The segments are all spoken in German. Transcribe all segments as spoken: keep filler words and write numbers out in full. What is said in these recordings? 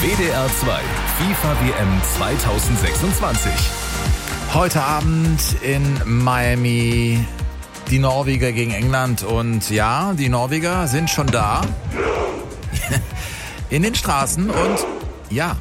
W D R zwei FIFA W M zwanzig sechsundzwanzig. Heute Abend in Miami die Norweger gegen England. Und ja, die Norweger sind schon da in den Straßen. Und ja,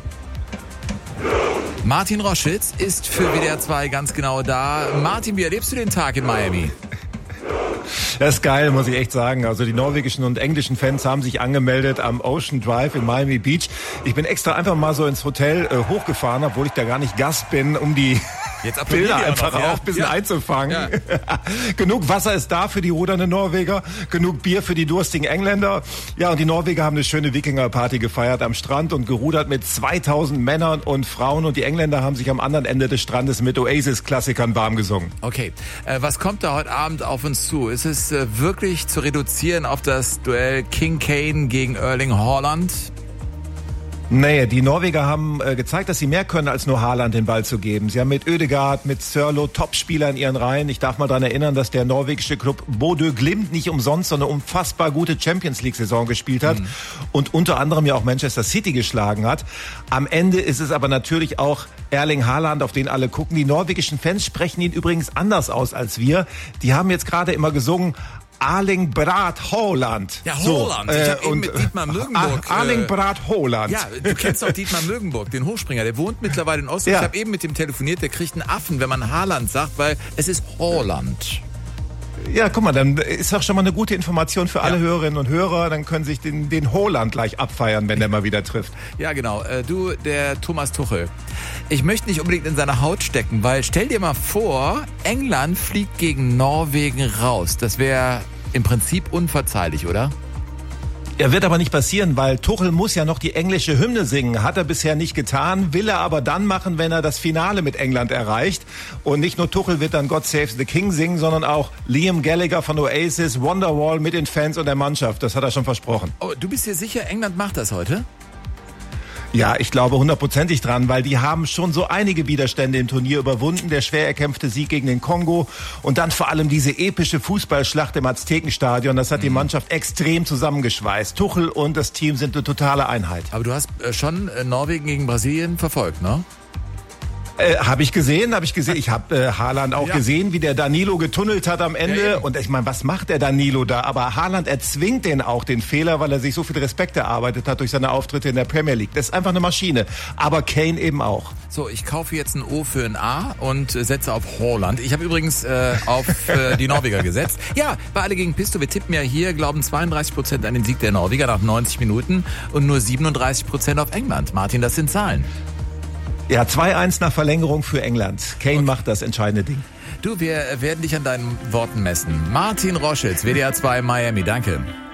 Martin Roschitz ist für W D R zwei ganz genau da. Martin, wie erlebst du den Tag in Miami? Das ist geil, muss ich echt sagen. Also die norwegischen und englischen Fans haben sich angemeldet am Ocean Drive in Miami Beach. Ich bin extra einfach mal so ins Hotel äh, hochgefahren, obwohl ich da gar nicht Gast bin, um die Jetzt Bilder einfach noch, ja. auch ein bisschen ja. einzufangen. Ja. Genug Wasser ist da für die rudernden Norweger, genug Bier für die durstigen Engländer. Ja, und die Norweger haben eine schöne Wikingerparty gefeiert am Strand und gerudert mit zweitausend Männern und Frauen. Und die Engländer haben sich am anderen Ende des Strandes mit Oasis-Klassikern warm gesungen. Okay, äh, was kommt da heute Abend auf uns zu? Ist es äh, wirklich zu reduzieren auf das Duell King Kane gegen Erling Haaland? Nee, die Norweger haben äh, gezeigt, dass sie mehr können, als nur Haaland den Ball zu geben. Sie haben mit Ødegaard, mit Sørloth Topspieler in ihren Reihen. Ich darf mal daran erinnern, dass der norwegische Club Bodø Glimt nicht umsonst so eine unfassbar gute Champions-League-Saison gespielt hat mhm. und unter anderem ja auch Manchester City geschlagen hat. Am Ende ist es aber natürlich auch Erling Haaland, auf den alle gucken. Die norwegischen Fans sprechen ihn übrigens anders aus als wir. Die haben jetzt gerade immer gesungen, Erling Braut Haaland. Ja, Haaland. So, äh, ich habe eben mit Dietmar Mögenburg. Erling äh, Braut Haaland. Ja, du kennst auch Dietmar Mögenburg, den Hochspringer. Der wohnt mittlerweile in Oslo. Ja. Ich habe eben mit dem telefoniert. Der kriegt einen Affen, wenn man Haaland sagt, weil es ist Haaland. Ja, guck mal, dann ist doch schon mal eine gute Information für alle ja. Hörerinnen und Hörer. Dann können sich den, den Haaland gleich abfeiern, wenn der mal wieder trifft. Ja, genau. Äh, du, der Thomas Tuchel. Ich möchte nicht unbedingt in seine Haut stecken, weil stell dir mal vor, England fliegt gegen Norwegen raus. Das wäre im Prinzip unverzeihlich, oder? Er wird aber nicht passieren, weil Tuchel muss ja noch die englische Hymne singen. Hat er bisher nicht getan, will er aber dann machen, wenn er das Finale mit England erreicht. Und nicht nur Tuchel wird dann God Save the King singen, sondern auch Liam Gallagher von Oasis, Wonderwall mit den Fans und der Mannschaft. Das hat er schon versprochen. Oh, du bist dir sicher, England macht das heute? Ja, ich glaube hundertprozentig dran, weil die haben schon so einige Widerstände im Turnier überwunden. Der schwer erkämpfte Sieg gegen den Kongo und dann vor allem diese epische Fußballschlacht im Aztekenstadion. Das hat die Mannschaft extrem zusammengeschweißt. Tuchel und das Team sind eine totale Einheit. Aber du hast äh, schon äh, Norwegen gegen Brasilien verfolgt, ne? Äh, habe ich gesehen, habe ich gesehen. Ich habe äh, Haaland auch ja. gesehen, wie der Danilo getunnelt hat am Ende. Ja, und ich meine, was macht der Danilo da? Aber Haaland erzwingt den auch, den Fehler, weil er sich so viel Respekt erarbeitet hat durch seine Auftritte in der Premier League. Das ist einfach eine Maschine. Aber Kane eben auch. So, ich kaufe jetzt ein O für ein A und äh, setze auf Haaland. Ich habe übrigens äh, auf äh, die Norweger gesetzt. Ja, bei Alle gegen Pisto, wir tippen ja hier, glauben zweiunddreißig Prozent an den Sieg der Norweger nach neunzig Minuten und nur siebenunddreißig Prozent auf England. Martin, das sind Zahlen. Ja, zwei eins nach Verlängerung für England. Kane okay. macht das entscheidende Ding. Du, wir werden dich an deinen Worten messen. Martin Roschitz, W D R zwei Miami, danke.